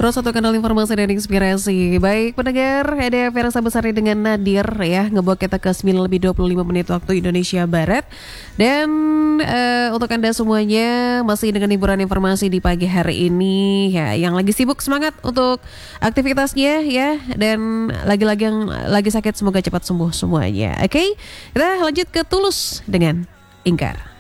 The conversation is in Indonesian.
Terus satu kanal informasi dan inspirasi. Baik pendengar, ada Versa Besari dengan Nadir ya, ngebawa kita ke 9:25 waktu Indonesia Barat. Dan untuk Anda semuanya masih dengan hiburan informasi di pagi hari ini ya, yang lagi sibuk semangat untuk aktivitasnya ya, dan lagi-lagi yang lagi sakit semoga cepat sembuh semuanya. Oke, kita lanjut ke Tulus dengan Ingkar.